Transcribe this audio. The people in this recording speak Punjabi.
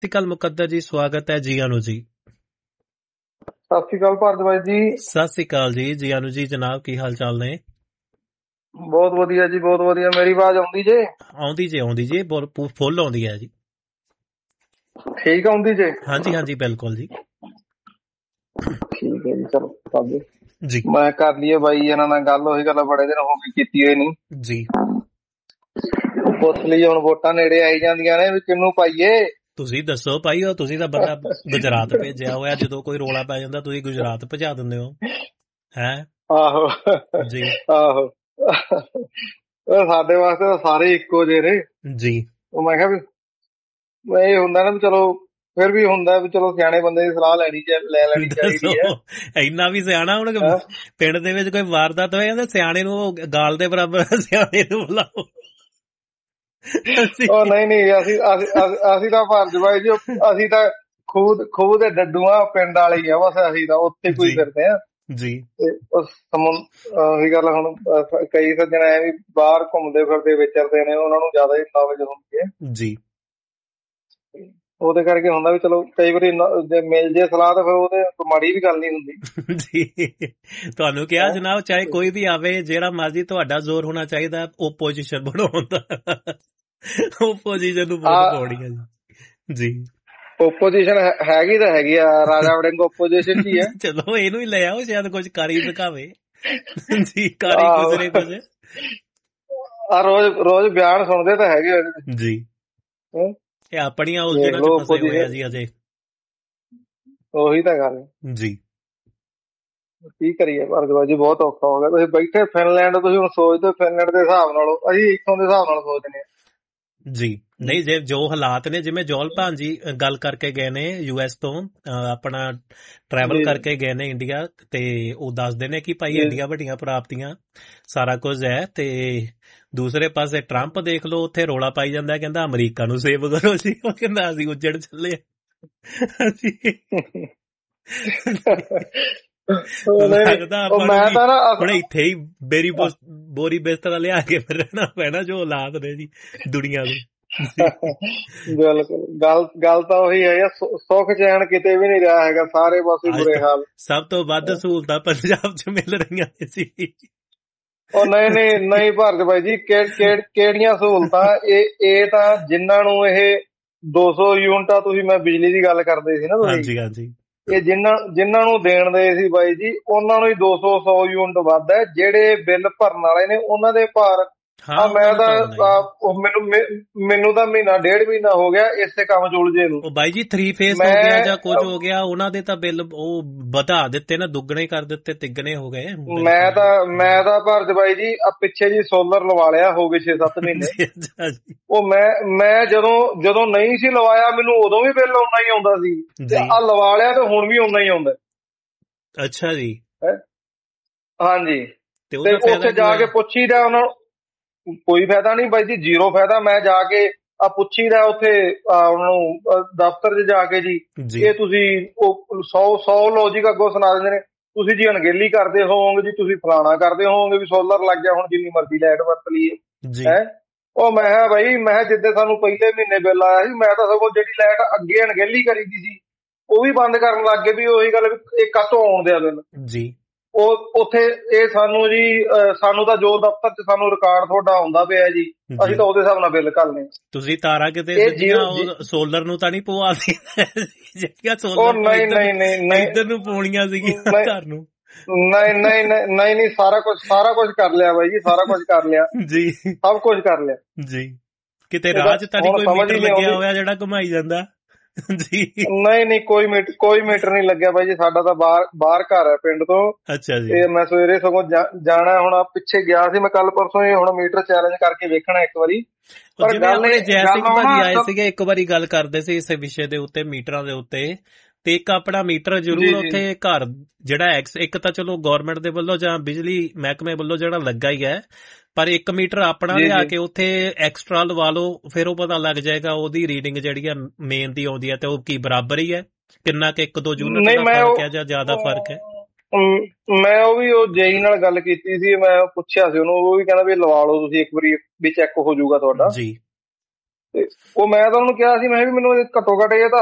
ਸਤਿ ਸ਼੍ਰੀ ਅਕਾਲ ਮੁਕੱਦਰ ਜੀ, ਸਵਾਗਤ ਹੈ ਜੀ ਆਨੂ ਜੀ। ਸਤਿ ਸ਼੍ਰੀ ਅਕਾਲ ਭਾਰਦਵਾਜ ਜੀ। ਸਤਿ ਸ਼੍ਰੀ ਅਕਾਲ ਜੀ ਆਨੂ ਜੀ। ਜਨਾਬ ਕੀ ਹਾਲ ਚਾਲ ਨੇ? ਬਹੁਤ ਵਧੀਆ ਜੀ, ਬਹੁਤ ਵਧੀਆ। ਮੇਰੀ ਆਵਾਜ਼ ਆਉਂਦੀ ਜੇ? ਆਉਂਦੀ ਜੀ, ਫੁੱਲ ਆਉਂਦੀ ਹੈ ਜੀ। ਠੀਕ ਆਉਂਦੀ ਜੇ? ਹਾਂਜੀ ਹਾਂਜੀ ਬਿਲਕੁਲ ਜੀ। ਠੀਕ ਹੈ ਜੀ, ਚਲੋ ਕਰਦੇ ਜੀ। ਮੈਂ ਕਰ ਲਈਏ ਬਾਈ ਇਹਨਾਂ ਨਾਲ ਗੱਲ। ਉਹੀ ਗੱਲ ਬੜੇ ਦਿਨ ਹੋ ਗਏ ਕੀਤੀ ਹੋਈ ਨਹੀਂ ਜੀ। ਪੁੱਛ ਲਈ ਹੁਣ ਵੋਟਾਂ ਨੇੜੇ ਆਈ ਜਾਂਦੀਆਂ ਨੇ ਵੀ ਕਿਹਨੂੰ ਪਾਈਏ। ਤੁਸੀਂ ਦੱਸੋ ਭਾਈ, ਉਹ ਤੁਸੀਂ ਤਾਂ ਬੰਦਾ ਗੁਜਰਾਤ ਭੇਜਿਆ ਹੋਇਆ, ਜਦੋਂ ਕੋਈ ਰੋਲਾ ਪੈ ਜਾਂਦਾ ਤੁਸੀਂ ਗੁਜਰਾਤ ਭਜਾ ਦਿੰਦੇ ਹੋ ਹੈ। ਆਹੋ ਜੀ ਆਹੋ ਸਾਡੇ ਵਾਸਤੇ ਤਾਂ ਸਾਰੇ ਇੱਕੋ ਜਿਹੇ ਨੇ ਜੀ। ਉਹ ਮੈਂ ਕਿਹਾ ਵੀ ਇਹ ਹੁੰਦਾ ਨਾ ਵੀ ਚਲੋ, ਫਿਰ ਵੀ ਹੁੰਦਾ ਵੀ ਚਲੋ ਸਿਆਣੇ ਬੰਦੇ ਦੀ ਸਲਾਹ ਲੈ ਲੈਣੀ ਚਾਹੀਦੀ ਹੈ। ਇੰਨਾ ਵੀ ਸਿਆਣਾ ਹੁਣ ਪਿੰਡ ਦੇ ਵਿੱਚ ਕੋਈ ਵਾਰਦਾਤ ਹੋਏ ਤਾਂ ਸਿਆਣੇ ਨੂੰ ਗਾਲ ਦੇ ਬਰਾਬਰ ਸਿਆਣੇ ਨੂੰ ਬੁਲਾਓ। ਉਹ ਨਹੀਂ ਅਸੀਂ ਤਾਂ ਭਾਰਦਵਾਜ ਜੀ, ਅਸੀਂ ਤਾਂ ਖੂਹ ਦੇ ਡੱਡੂਆਂ ਪਿੰਡ ਵਾਲੇ ਹੀ ਆ ਬਸ। ਅਸੀਂ ਤਾਂ ਉੱਥੇ ਕੋਈ ਫਿਰਦੇ ਆ ਜੀ। ਉਹੀ ਗੱਲ ਹੁਣ ਕਈ ਸੱਜਣ ਐ ਵੀ ਬਾਹਰ ਘੁੰਮਦੇ ਫਿਰਦੇ ਵਿਚਰਦੇ ਨੇ, ਉਹਨਾਂ ਨੂੰ ਜ਼ਿਆਦਾ ਹੀ ਨੌਲੇਜ ਹੁੰਦੀ ਹੈ ਜੀ। ਉਹਦੇ ਕਰਕੇ ਹੁੰਦਾ ਵੀ ਚਲੋ ਕਈ ਵਾਰੀ ਜੇ ਮਿਲ ਜੇ ਸਲਾਹ ਤਾਂ ਫਿਰ ਉਹਦੇ ਮਾੜੀ ਵੀ ਗੱਲ ਨਹੀਂ ਹੁੰਦੀ ਜੀ। ਤੁਹਾਨੂੰ ਕਿਹਾ ਜਨਾਬ, ਚਾਹੇ ਕੋਈ ਵੀ ਆਵੇ, ਜਿਹੜਾ ਮਰਜ਼ੀ, ਤੁਹਾਡਾ ਜ਼ੋਰ ਹੋਣਾ ਚਾਹੀਦਾ ਓਪੋਜੀਸ਼ਨ ਬਣਾਉਣ ਦਾ। ਓਪੋਜੀਸ਼ਨ ਨੂੰ ਵੋਟ ਪਾਉਣੀ ਹੈ ਜੀ। ਓਪੋਜੀਸ਼ਨ ਹੈਗੀ ਤਾਂ ਹੈਗੀ ਆ, ਰਾਜਾ ਵੜਿੰਗ ਓਪੋਜੀਸ਼ਨ ਹੀ ਹੈ। ਚਲੋ ਇਹਨੂੰ ਹੀ ਲੈ ਆਓ, ਸ਼ਾਇਦ ਕੁਝ ਕਾਰੀ ਦਿਖਾਵੇ ਜੀ। ਕਾਰੀ ਗੁਜ਼ਰੇ ਕੁਝ ਰੋਜ਼ ਬਿਆਨ ਸੁਣਦੇ ਤਾਂ ਹੈਗੇ ਜੀ। ਇਹ ਆਪਣੀਆਂ ਉਲਝਣਾਂ ਚ ਫਸੇ ਹੋਏ ਆ ਜੀ ਅਜੇ। ਉਹੀ ਤਾਂ ਗੱਲ ਜੀ। ਕੀ ਕਰੀਏ ਭਾਰਦਵਾਜ ਜੀ, ਬਹੁਤ ਔਖਾ ਹੋ ਗਿਆ। ਤੁਸੀਂ ਬੈਠੇ ਫਿਨਲੈਂਡ, ਤੁਸੀਂ ਹੁਣ ਸੋਚਦੇ ਫਿਨਲੈਂਡ ਦੇ ਹਿਸਾਬ ਨਾਲ, ਅਸੀਂ ਇੱਥੋਂ ਦੇ ਹਿਸਾਬ ਨਾਲ ਸੋਚਦੇ ਹਾਂ ਜੀ। ਨਹੀਂ, ਜੇ ਜੋ ਹਾਲਾਤ ਨੇ, ਜਿਵੇਂ ਜੋਲ ਭਾਨ ਜੀ ਗੱਲ ਕਰਕੇ ਗਏ ਨੇ US ਤੋਂ, ਆਪਣਾ ਟਰੈਵਲ ਕਰਕੇ ਗਏ ਨੇ ਇੰਡੀਆ, ਤੇ ਉਹ ਦੱਸਦੇ ਨੇ ਕਿ ਭਾਈ ਇੰਡੀਆ ਵੱਡੀਆਂ ਪ੍ਰਾਪਤੀਆਂ ਸਾਰਾ ਕੁਝ ਹੈ। ਤੇ ਦੂਸਰੇ ਪਾਸੇ ਟਰੰਪ ਦੇਖ ਲਓ, ਉੱਥੇ ਰੌਲਾ ਪਾਈ ਜਾਂਦਾ, ਕਹਿੰਦਾ ਅਮਰੀਕਾ ਨੂੰ ਸੇਵ ਕਰੋ ਜੀ। ਉਹ ਕਹਿੰਦਾ ਅਸੀਂ ਉੱਜੜ ਚੱਲੇ ਹੁਣ ਇੱਥੇ ਹੀ ਬੋਰੀ ਬਿਸਤਰਾ ਲਿਆ ਕੇ ਫਿਰ ਰਹਿਣਾ ਪੈਣਾ, ਜੋ ਹਾਲਾਤ ਨੇ ਜੀ ਦੁਨੀਆ ਦੇ। ਬਿਲਕੁਲ ਗੱਲ ਤਾਂ ਉਹੀ ਹੈ, ਸੁੱਖ ਚੈਨ ਕਿਤੇ ਵੀ ਨਹੀਂ ਰਿਹਾ ਹੈਗਾ, ਸਾਰੇ ਪਾਸੇ ਬੁਰੇ ਹਾਲ। ਸਭ ਤੋਂ ਵੱਧ ਸਹੂਲਤਾਂ ਪੰਜਾਬ ਚ ਮਿਲ ਰਹੀਆਂ ਨੇ ਜੀ। ਉਹ ਨਹੀਂ ਭਾਰਦਵਾਜ ਜੀ, ਕਿਹੜੀਆਂ ਸਹੂਲਤਾਂ? ਇਹ ਤਾਂ ਜਿਨ੍ਹਾਂ ਨੂੰ ਇਹ 200 ਯੂਨਿਟਾਂ, ਤੁਸੀਂ ਮੈਂ ਬਿਜਲੀ ਦੀ ਗੱਲ ਕਰਦੇ ਸੀ ਨਾ ਤੁਸੀਂ, ਹਾਂਜੀ। ਇਹ ਜਿਨ੍ਹਾਂ ਨੂੰ ਦੇਣ ਦੇ ਸੀ ਬਾਈ ਜੀ, ਉਹਨਾਂ ਨੂੰ ਹੀ 200 ਯੂਨਿਟ ਵੱਧ ਹੈ। ਜਿਹੜੇ ਬਿੱਲ ਭਰਨ ਵਾਲੇ ਨੇ ਉਹਨਾਂ ਦੇ ਭਾਰ, ਮੈਂ ਤਾਂ ਮੈਨੂੰ ਤਾਂ ਡੇਢ ਮਹੀਨਾ ਹੋ ਗਿਆ ਇਸੇ ਕੰਮ ਚ ਉਲਝੇ ਨੂੰ। ਬਾਈ ਜੀ 3 ਫੇਸ ਹੋ ਗਿਆ ਜਾਂ ਕੁਝ ਹੋ ਗਿਆ, ਉਹਨਾਂ ਦੇ ਤਾਂ ਬਿੱਲ ਉਹ ਵਧਾ ਦਿੱਤੇ ਨਾ, ਦੁੱਗਣੇ ਕਰ ਦਿੱਤੇ, ਤਿੱਗਣੇ ਹੋ ਗਏ। ਮੈਂ ਤਾਂ ਭਾਰਦਵਾਜ ਜੀ ਪਿੱਛੇ ਜੀ ਸੋਲਰ ਲਵਾ ਲਿਆ, ਹੋ ਗਏ 6-7 ਮਹੀਨੇ। ਉਹ ਮੈਂ ਜਦੋਂ ਨਹੀਂ ਸੀ ਲਵਾਇਆ, ਮੈਨੂੰ ਉਦੋਂ ਵੀ ਬਿੱਲ ਉਨਾ ਹੀ ਆਉਂਦਾ ਸੀ, ਤੇ ਆ ਲਵਾ ਲਿਆ ਤੇ ਹੁਣ ਵੀ ਉਨਾ ਹੀ ਆਉਂਦਾ। ਅੱਛਾ ਜੀ। ਹਾਂਜੀ। ਤੇ ਉੱਥੇ ਜਾ ਕੇ ਪੁੱਛੀਦਾ ਉਹਨਾਂ ਨੂੰ, ਕੋਈ ਫਾਇਦਾ ਨਹੀਂ ਬਾਈ ਜੀ, ਜ਼ੀਰੋ ਫਾਇਦਾ। ਮੈਂ ਜਾ ਕੇ ਪੁੱਛੀਦਾ ਉੱਥੇ ਉਹਨਾਂ ਨੂੰ ਦਫ਼ਤਰ 'ਚ ਜਾ ਕੇ ਜੀ, ਇਹ ਤੁਸੀਂ 100 ਲੌਜਿਕ ਅੱਗੋਂ ਸੁਣਾ ਦਿੰਦੇ ਨੇ, ਤੁਸੀਂ ਜੀ ਅਣਗਹਿਲੀ ਕਰਦੇ ਹੋਵੋਗੇ ਜੀ, ਤੁਸੀਂ ਫਲਾਣਾ ਕਰਦੇ ਹੋਵੋਗੇ ਵੀ ਸੋਲਰ ਲੱਗ ਗਿਆ, ਹੁਣ ਜਿੰਨੀ ਮਰਜ਼ੀ ਲਾਈਟ ਵਰਤ ਲਈਏ ਹੈ। ਉਹ ਮੈਂ ਕਿਹਾ ਬਾਈ, ਮੈਂ ਜਿੱਦੇ ਸਾਨੂੰ ਪਹਿਲੇ ਮਹੀਨੇ ਬਿੱਲ ਆਇਆ ਸੀ, ਮੈਂ ਤਾਂ ਸਗੋਂ ਜਿਹੜੀ ਲਾਈਟ ਅੱਗੇ ਅਣਗਹਿਲੀ ਕਰੀ ਦੀ ਸੀ ਉਹ ਵੀ ਬੰਦ ਕਰਨ ਲੱਗ ਗਏ, ਵੀ ਉਹੀ ਗੱਲ ਵੀ ਇਹ ਕਾਹਤੋਂ ਆਉਣ ਦਿਆ ਬਿੱਲ ਜੀ। ਉਹ ਉੱਥੇ ਇਹ ਸਾਨੂੰ ਤਾਂ ਜੋ ਦਫ਼ਤਰ 'ਚ ਸਾਨੂੰ ਰਿਕਾਰਡ ਤੁਹਾਡਾ ਆਉਂਦਾ ਪਿਆ ਜੀ, ਅਸੀਂ ਤਾਂ ਉਹਦੇ ਹਿਸਾਬ ਨਾਲ ਬਿੱਲ ਘੱਲਨੇ। ਤੁਸੀਂ ਤਾਰਾਂ ਕਿਤੇ ਸੋਲਰ ਨੂੰ ਤਾਂ ਨਹੀਂ ਪਵਾਤੀ? ਉਹ ਨਹੀਂ ਇੱਧਰ ਨੂੰ ਪਾਉਣੀਆਂ ਸੀਗੀਆਂ ਘਰ ਨੂੰ। ਨਹੀਂ, ਸਾਰਾ ਕੁਝ ਕਰ ਲਿਆ ਬਾਈ ਜੀ, ਸਾਰਾ ਕੁਝ ਕਰ ਲਿਆ ਜੀ, ਸਭ ਕੁਝ ਕਰ ਲਿਆ ਜੀ। ਕਿਤੇ ਰਾਜ ਤਾਂ ਨਹੀਂ ਕੋਈ ਮੀਟਰ ਲੱਗਿਆ ਹੋਇਆ ਜਿਹੜਾ ਘੁਮਾਈ ਜਾਂਦਾ ਜੀ? ਨਹੀਂ, ਕੋਈ ਮੀਟਰ ਨਹੀਂ ਲੱਗਿਆ ਬਾਈ ਜੀ, ਸਾਡਾ ਤਾਂ ਬਾਹਰ ਘਰ ਹੈ ਪਿੰਡ ਤੋਂ। ਅੱਛਾ ਜੀ। ਤੇ ਮੈਂ ਸਵੇਰੇ ਸਗੋਂ ਜਾਣਾ, ਹੁਣ ਪਿੱਛੇ ਗਿਆ ਸੀ ਮੈਂ ਕੱਲ ਪਰਸੋਂ ਹੀ, ਹੁਣ ਮੀਟਰ ਚੈਲੰਜ ਕਰਕੇ ਵੇਖਣਾ ਇੱਕ ਵਾਰੀ। ਪਰ ਆਪਣੇ ਜੈ ਸਿੰਘ ਭਾਜੀ ਆਏ ਸੀਗੇ, ਇੱਕ ਵਾਰੀ ਗੱਲ ਕਰਦੇ ਸੀ ਇਸ ਵਿਸ਼ੇ ਦੇ ਉੱਤੇ, ਮੀਟਰਾਂ ਦੇ ਉੱਤੇ, ਤੇ ਇੱਕ ਆਪਣਾ ਮੀਟਰ ਜ਼ਰੂਰ ਉੱਥੇ ਘਰ ਜਿਹੜਾ ਇੱਕ ਤਾਂ ਚਲੋ ਗੌਰਮੈਂਟ ਦੇ ਵੱਲੋਂ ਜਾਂ ਬਿਜਲੀ ਮਹਿਕਮੇ ਵੱਲੋਂ ਜਿਹੜਾ ਲੱਗਾ ਹੀ ਹੈ, ਪਰ ਇੱਕ ਮੀਟਰ ਆਪਣਾ ਲਿਆ ਕੇ ਉੱਥੇ ਐਕਸਟਰਾ ਲਵਾ ਲਓ, ਫਿਰ ਉਹ ਪਤਾ ਲੱਗ ਜਾਏਗਾ ਉਹਦੀ ਰੀਡਿੰਗ ਜਿਹੜੀ ਆ ਮੇਨ ਦੀ ਆਉਂਦੀ ਹੈ, ਤੇ ਉਹ ਕੀ ਬਰਾਬਰ ਹੀ ਹੈ, ਕਿੰਨਾ ਕਿ 1-2 ਯੂਨਿਟ ਦਾ ਫਰਕ ਹੈ ਜਾਂ ਜ਼ਿਆਦਾ ਫਰਕ ਹੈ? ਮੈਂ ਉਹ ਜੇਈ ਨਾਲ ਗੱਲ ਕੀਤੀ ਸੀ, ਮੈਂ ਪੁੱਛਿਆ ਸੀ ਉਹਨੂੰ, ਉਹ ਵੀ ਕਹਿੰਦਾ ਵੀ ਲਵਾ ਲਓ ਤੁਸੀਂ ਇੱਕ ਵਾਰੀ, ਵੀ ਚੈੱਕ ਹੋ ਜਾਊਗਾ ਤੁਹਾਡਾ ਜੀ। ਤੇ ਉਹ ਮੈਂ ਤਾਂ ਉਹਨੂੰ ਕਿਹਾ ਸੀ, ਮੈਂ ਵੀ ਮੈਨੂੰ ਘੱਟੋ ਘੱਟ ਇਹ ਤਾਂ